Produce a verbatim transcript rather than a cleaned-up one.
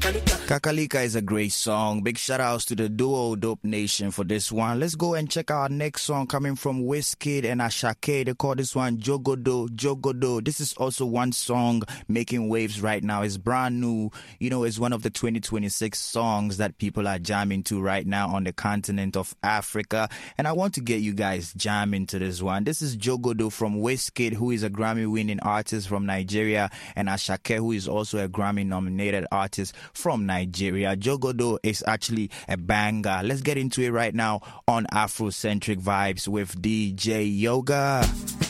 Kakalika is a great song. Big shout outs to the duo Dope Nation for this one. Let's go and check our next song coming from Wizkid and Ashake. They call this one Jogodo, Jogodo. This is also one song making waves right now. It's brand new. You know, it's one of the twenty twenty-six songs that people are jamming to right now on the continent of Africa. And I want to get you guys jamming to this one. This is Jogodo from Wizkid, who is a Grammy-winning artist from Nigeria, and Ashake, who is also a Grammy-nominated artist from Nigeria. Nigeria. Jogodo is actually a banger. Let's get into it right now on Afrocentric Vibes with D J Yoga.